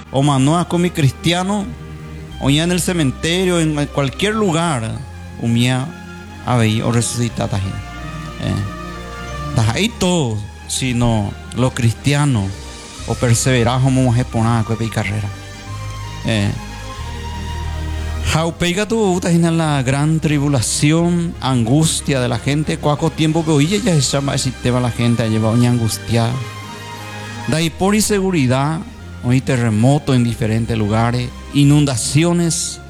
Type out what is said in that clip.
o manoa con mi cristiano, o ya en el cementerio, en cualquier lugar, umia ahí o resucitata ahí todo, sino los cristianos o perseverar como mujer ponada con carrera. Jaupeiga tu en la gran tribulación, angustia de la gente, cuaco tiempo que hoy ya se llama el sistema la gente ha llevado una angustia. De ahí por inseguridad, hoy terremotos en diferentes lugares, inundaciones